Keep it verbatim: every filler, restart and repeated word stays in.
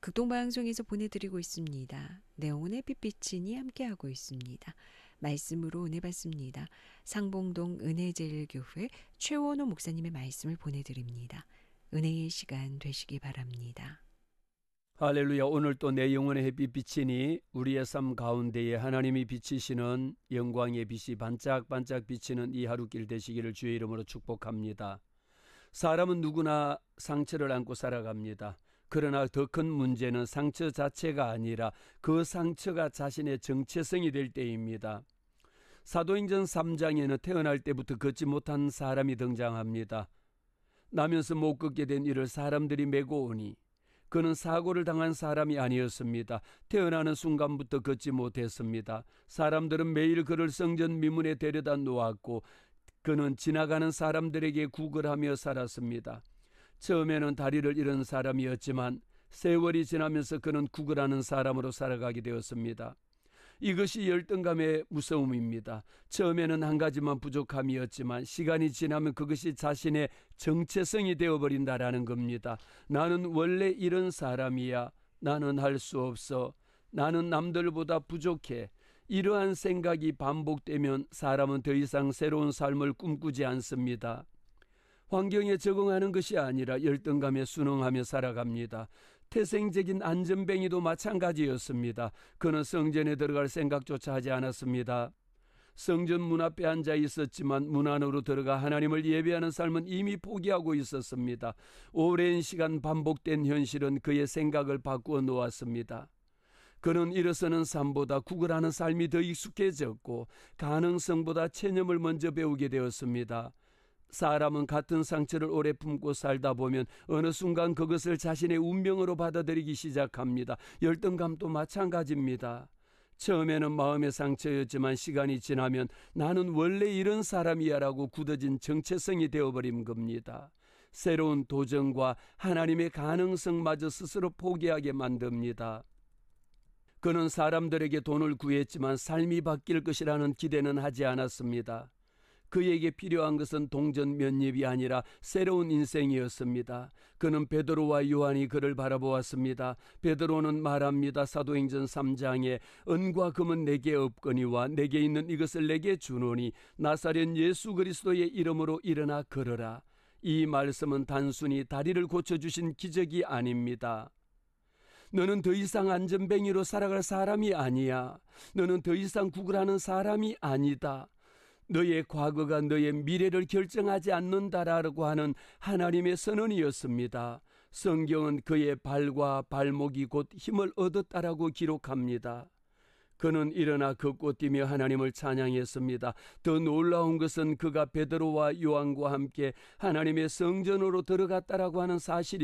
극동방송에서 보내드리고 있습니다. 내 영혼의 빛비친이 함께하고 있습니다. 말씀으로 은혜 받습니다. 상봉동 은혜제일교회 최원호 목사님의 말씀을 보내드립니다. 은혜의 시간 되시기 바랍니다. 할렐루야. 오늘 또 내 영혼의 햇빛 비치니 우리의 삶 가운데에 하나님이 비치시는 영광의 빛이 반짝반짝 비치는 이 하루길 되시기를 주의 이름으로 축복합니다. 사람은 누구나 상처를 안고 살아갑니다. 그러나 더 큰 문제는 상처 자체가 아니라 그 상처가 자신의 정체성이 될 때입니다. 사도행전 삼 장에는 태어날 때부터 걷지 못한 사람이 등장합니다. 나면서 못 걷게 된 이를 사람들이 메고 오니 그는 사고를 당한 사람이 아니었습니다. 태어나는 순간부터 걷지 못했습니다. 사람들은 매일 그를 성전 미문에 데려다 놓았고 그는 지나가는 사람들에게 구걸하며 살았습니다. 처음에는 다리를 잃은 사람이었지만 세월이 지나면서 그는 구걸하는 사람으로 살아가게 되었습니다. 이것이 열등감의 무서움입니다. 처음에는 한 가지만 부족함이었지만 시간이 지나면 그것이 자신의 정체성이 되어버린다라는 겁니다. 나는 원래 이런 사람이야. 나는 할 수 없어. 나는 남들보다 부족해. 이러한 생각이 반복되면 사람은 더 이상 새로운 삶을 꿈꾸지 않습니다. 환경에 적응하는 것이 아니라 열등감에 순응하며 살아갑니다. 태생적인 안전뱅이도 마찬가지였습니다. 그는 성전에 들어갈 생각조차 하지 않았습니다. 성전 문 앞에 앉아 있었지만 문 안으로 들어가 하나님을 예배하는 삶은 이미 포기하고 있었습니다. 오랜 시간 반복된 현실은 그의 생각을 바꾸어 놓았습니다. 그는 일어서는 삶보다 구걸하는 삶이 더 익숙해졌고 가능성보다 체념을 먼저 배우게 되었습니다. 사람은 같은 상처를 오래 품고 살다 보면 어느 순간 그것을 자신의 운명으로 받아들이기 시작합니다. 열등감도 마찬가지입니다. 처음에는 마음의 상처였지만 시간이 지나면 나는 원래 이런 사람이야 라고 굳어진 정체성이 되어버린 겁니다. 새로운 도전과 하나님의 가능성마저 스스로 포기하게 만듭니다. 그는 사람들에게 돈을 구했지만 삶이 바뀔 것이라는 기대는 하지 않았습니다. 그에게 필요한 것은 동전 몇 입이 아니라 새로운 인생이었습니다. 그는 베드로와 요한이 그를 바라보았습니다. 베드로는 말합니다. 사도행전 삼 장에 은과 금은 내게 없거니와 내게 있는 이것을 내게 주노니 나사렛 예수 그리스도의 이름으로 일어나 걸어라. 이 말씀은 단순히 다리를 고쳐주신 기적이 아닙니다. 너는 더 이상 안전뱅이로 살아갈 사람이 아니야. 너는 더 이상 구걸하는 사람이 아니다. 너의 과거가 너의 미래를 결정하지 않는다라고 하는 하나님의 선언이었습니다. 성경은 그의 발과 발목이 곧 힘을 얻었다라고 기록합니다. 그는 일어나 걷고 뛰며 하나님을 찬양했습니다. 더 놀라운 것은 그가 베드로와 요한과 함께 하나님의 성전으로 들어갔다라고 하는 사실이